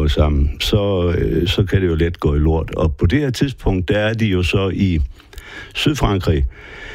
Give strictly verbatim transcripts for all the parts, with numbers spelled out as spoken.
noget sammen, så, øh, så kan det jo let gå i lort. Og på det her tidspunkt, der er de jo så i Sydfrankrig,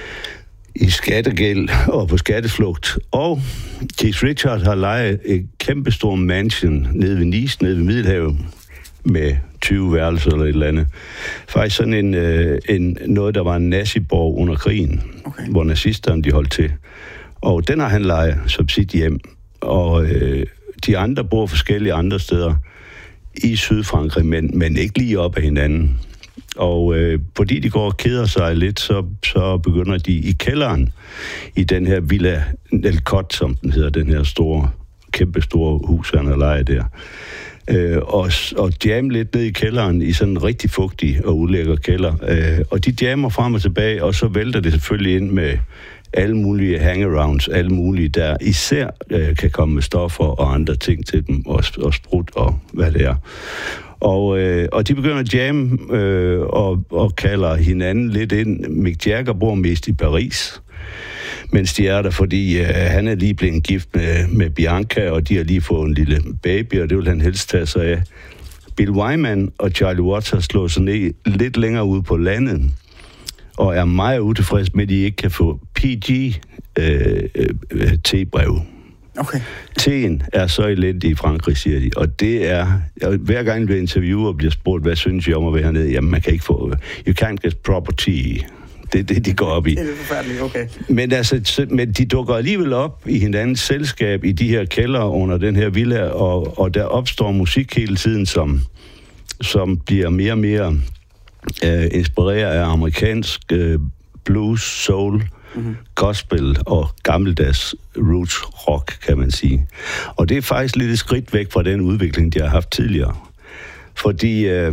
i skattegæld og på skatteflugt. Og Keith Richards har lejet et kæmpestor mansion nede ved Nice, nede ved Middelhavet, med tyve værelser eller et eller andet. Faktisk sådan en, øh, en noget, der var en naziborg under krigen, okay. Hvor nazisterne de holdt til. Og den har han lejet som sit hjem. Og øh, de andre bor forskellige andre steder i Sydfrankrig, men, men ikke lige op ad hinanden. Og øh, fordi de går og keder sig lidt, så, så begynder de i kælderen i den her Villa El Cot, som den hedder, den her store, kæmpe store hus, han har lejet der. Øh, og, og jamme lidt ned i kælderen i sådan en rigtig fugtig og ulækker kælder. Øh, og de jammer frem og tilbage, og så vælter det selvfølgelig ind med alle mulige hangarounds, alle mulige, der især øh, kan komme med stoffer og andre ting til dem, og, og sprut og hvad det er. Og, øh, og de begynder at jamme øh, og, og kalder hinanden lidt ind. Mick Jagger bor mest i Paris, mens de er der, fordi øh, han er lige blevet gift med, med Bianca, og de har lige fået en lille baby, og det vil han helst tage sig af. Bill Wyman og Charlie Watts har slået sig ned lidt længere ude på landet, og er meget utilfreds med, at de ikke kan få P G øh, øh, te-brev. Okay. Teen er så elendig i Frankrig, siger de. Og det er, hver gang jeg bliver interviewet og bliver spurgt, hvad synes jeg om at være hernede? Jamen, man kan ikke få, you can't get proper tea. Det er det, de går op i. Det er forfærdeligt, okay. Men, altså, men de dukker alligevel op i hinandens selskab i de her kældre under den her villa, og, og der opstår musik hele tiden, som, som bliver mere og mere øh, inspireret af amerikansk øh, blues, soul, mm-hmm. gospel og gammeldags roots rock, kan man sige. Og det er faktisk lidt et skridt væk fra den udvikling, de har haft tidligere. Fordi øh,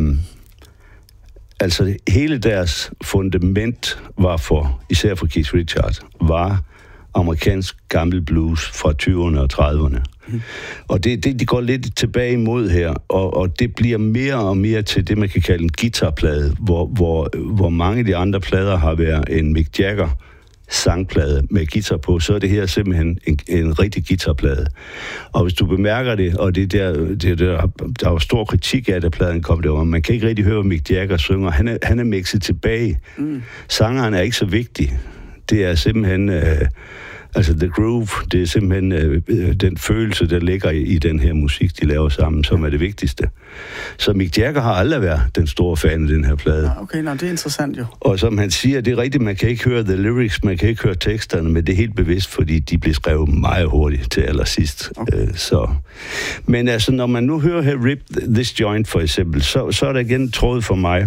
altså hele deres fundament var for, især for Keith Richards, var amerikansk gammel blues fra tyverne og trediverne. Mm. Og det, det, de går lidt tilbage imod her, og, og det bliver mere og mere til det, man kan kalde en guitarplade, hvor, hvor, hvor mange af de andre plader har været en Mick Jagger sangplade med guitar på, så er det her simpelthen en, en rigtig guitarplade. Og hvis du bemærker det, og det der, det der, der var stor kritik af, da pladen kom derovre, man kan ikke rigtig høre, Mick Jagger synger. Han er, han er mixet tilbage. Mm. Sangeren er ikke så vigtig. Det er simpelthen øh, altså the groove, det er simpelthen øh, den følelse, der ligger i, i den her musik, de laver sammen, som er det vigtigste. Så Mick Jagger har aldrig været den store fan af den her plade. Ja, okay, nå, det er interessant jo. Og som han siger, det er rigtigt, man kan ikke høre the lyrics, man kan ikke høre teksterne, men det er helt bevidst, fordi de bliver skrevet meget hurtigt til allersidst. Okay. Øh, så. Men altså, når man nu hører her Rip This Joint for eksempel, så, så er der igen tråd for mig.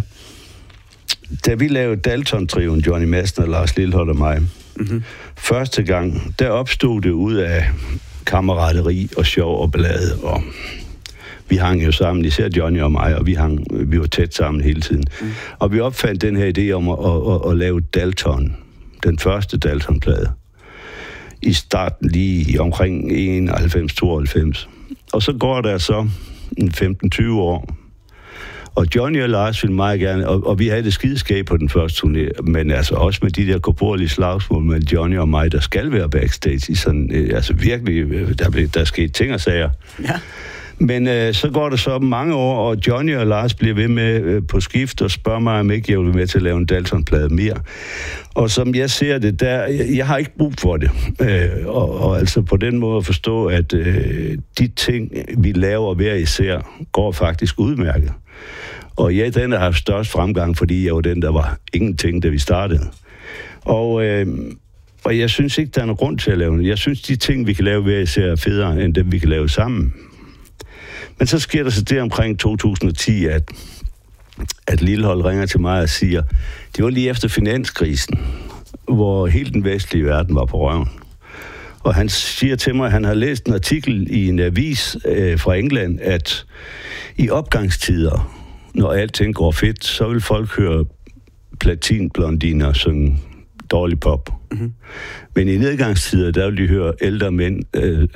Da vi lavede Dalton-trioen, Johnny Madsen og Lars Lilholt og mig, mm-hmm. første gang, der opstod det ud af kammerateri og sjov og ballade, og vi hang jo sammen, især Johnny og mig, og vi, hang, vi var tæt sammen hele tiden. Mm. Og vi opfandt den her idé om at, at, at, at lave Dalton, den første Dalton-plade, i starten lige omkring enoghalvfems tooghalvfems. Og så går der så femten tyve år, og Johnny og Lars ville meget gerne, og, og vi havde det skideskab på den første turné, men altså også med de der korporlige slagsmål med Johnny og mig, der skal være backstage i sådan, øh, altså virkelig, der, blev, der skete ting og sager. Ja. Men øh, så går det så mange år, og Johnny og Lars bliver ved med øh, på skift og spørger mig, om ikke jeg vil være med til at lave en Dalton-plade mere. Og som jeg ser det, der, jeg, jeg har ikke brug for det. Øh, og, og altså på den måde at forstå, at øh, de ting, vi laver hver især, går faktisk udmærket. Og ja, den har haft størst fremgang, fordi jeg var den, der var ingenting, da vi startede. Og, øh, og jeg synes ikke, der er nogen grund til at lave det. Jeg synes, de ting, vi kan lave hver især, er federe, end dem, vi kan lave sammen. Men så sker der så det omkring to tusind og ti, at, at Lilholt ringer til mig og siger, det var lige efter finanskrisen, hvor hele den vestlige verden var på røven. Og han siger til mig, at han har læst en artikel i en avis øh, fra England, at i opgangstider, når alting går fedt, så vil folk høre platinblondiner synge dårlig pop. Mm-hmm. Men i nedgangstider, der vil de høre ældre mænd, øh,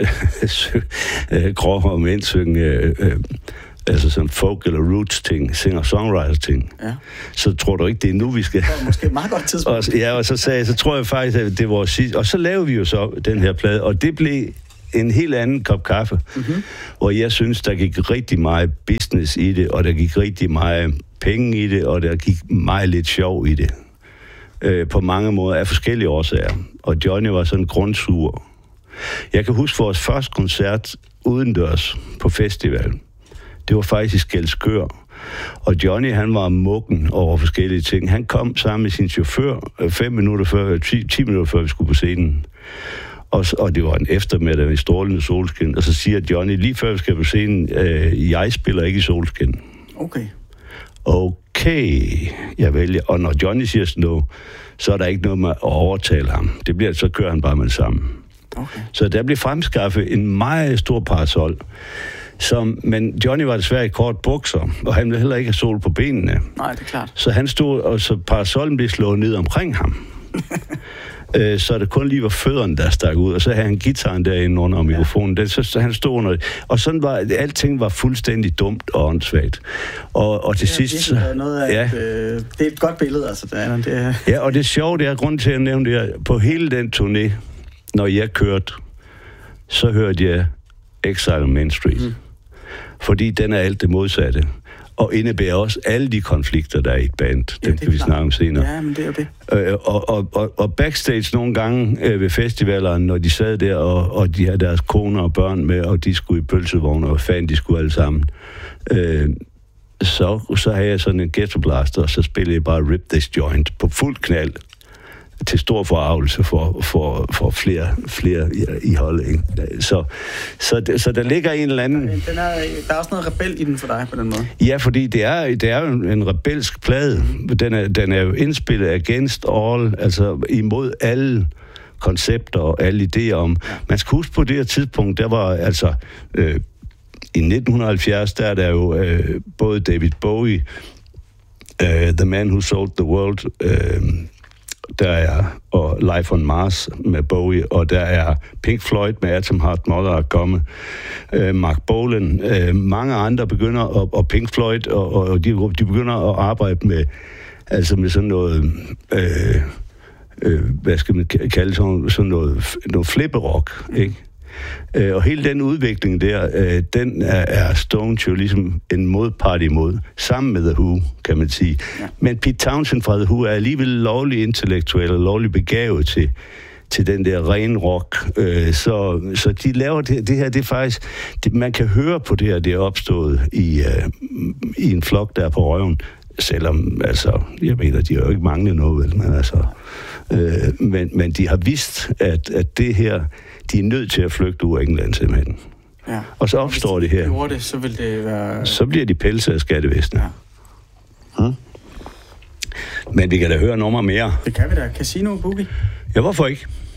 øh, gråhårede mænd synge, øh, øh, altså sådan folk eller roots ting, singer-songwriter ting. Ja. Så tror du ikke, det er nu, vi skal... Det er måske et meget godt tidspunkt. og, ja, og så sagde jeg, så tror jeg faktisk, at det var sidste... Og så lavede vi jo så den her plade, og det blev en helt anden kop kaffe, mm-hmm. hvor jeg synes, der gik rigtig meget business i det, og der gik rigtig meget penge i det, og der gik meget lidt sjov i det. Øh, på mange måder af forskellige årsager. Og Johnny var sådan grundsur. Jeg kan huske vores første koncert udendørs på festival. Det var faktisk i Skælskør. Og Johnny, han var muggen over forskellige ting. Han kom sammen med sin chauffør fem minutter før, ti, ti minutter før vi skulle på scenen. Og, og det var en eftermiddag i strålende solskin. Og så siger Johnny, lige før vi skal på scenen, øh, jeg spiller ikke i solskin. Okay. Okay, jeg vælger. Og når Johnny siger sådan noget, så er der ikke noget med at overtale ham. Det bliver, så kører han bare med det samme. Okay. Så der blev fremskaffet en meget stor parasol. Som, men Johnny var desværre i kort bukser, og han ville heller ikke have sol på benene. Nej, det er klart. Så han stod, og så parasollen blev slået ned omkring ham. øh, så det kun lige var fødderne, der stak ud, og så havde han guitaren derinde under mikrofonen. Ja. Det, så, så han stod under det. Og sådan var, alting var fuldstændig dumt og åndssvagt. Og, og til det sidst... Så, noget af ja. et, øh, det er et godt billede, altså. Det er, det er... Ja, og det sjove, det er grund til at nævne det her. På hele den turné, når jeg kørte, så hørte jeg Exile on Main Street. Mm. Fordi den er alt det modsatte. Og indebærer også alle de konflikter, der er i et band. Den kan vi snakke om senere. Ja, men det er jo det. Øh, og, og, og, og backstage nogle gange øh, ved festivalerne, når de sad der, og, og de havde deres koner og børn med, og de skulle i pølsevogne, og fan, de skulle alle sammen. Øh, så, så havde jeg sådan en ghettoblaster, og så spillede jeg bare Rip This Joint på fuld knald. Til stor forarvelse for, for, for flere, flere i, i holdet. Ikke? Så, så, så der ligger en eller anden... Den er, der er også noget rebel i den for dig på den måde. Ja, fordi det er, det er jo en rebelsk plade. Mm. Den, er, den er jo indspillet against all, altså imod alle koncepter og alle idéer om... Ja. Man skal huske på det her tidspunkt, der var altså... Øh, i nitten halvfjerds, der er der jo øh, både David Bowie, øh, The Man Who Sold the World... Øh, der er og Life on Mars med Bowie, og der er Pink Floyd med Atom Heart Mother at komme. Øh, Mark Bolan, øh, mange andre begynder, og, og Pink Floyd, og, og de, de begynder at arbejde med, altså med sådan noget, øh, øh, hvad skal man kalde sådan, sådan noget, noget flipperrock, ikke? Øh, og hele den udvikling der, øh, den er, er Stones jo ligesom en modpart imod, sammen med The Who, kan man sige. Ja. Men Pete Townshend fra The Who er alligevel lovlig intellektuel og lovlig begavet til, til den der ren rock. Øh, så, så de laver det, det her, det er faktisk, det, man kan høre på det her, det er opstået i, øh, i en flok, der er på røven. Selvom, altså, jeg mener, de har jo ikke manglet noget, vel, men altså, øh, men, men de har vidst, at, at det her, de er nødt til at flygte ud af England, simpelthen. Ja. Og så opstår Hvis det her. Hvis de det, så vil det være... Så bliver de pelset af skattevæsenet. Ja. Hmm? Men vi kan da høre nummer mere. Det kan vi da. Casino Boogie. Ja, hvorfor ikke?